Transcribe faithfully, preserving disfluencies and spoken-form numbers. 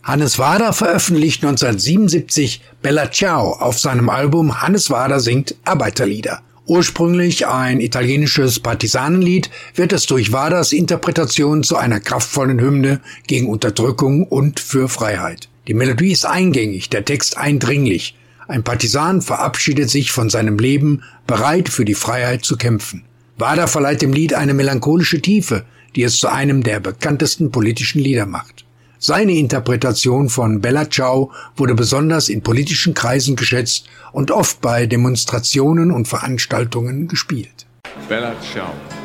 Hannes Wader veröffentlicht neunzehnhundertsiebenundsiebzig Bella Ciao auf seinem Album Hannes Wader singt Arbeiterlieder. Ursprünglich ein italienisches Partisanenlied, wird es durch Waders Interpretation zu einer kraftvollen Hymne gegen Unterdrückung und für Freiheit. Die Melodie ist eingängig, der Text eindringlich. Ein Partisan verabschiedet sich von seinem Leben, bereit für die Freiheit zu kämpfen. Wader verleiht dem Lied eine melancholische Tiefe, die es zu einem der bekanntesten politischen Lieder macht. Seine Interpretation von Bella Ciao wurde besonders in politischen Kreisen geschätzt und oft bei Demonstrationen und Veranstaltungen gespielt. Bella Ciao.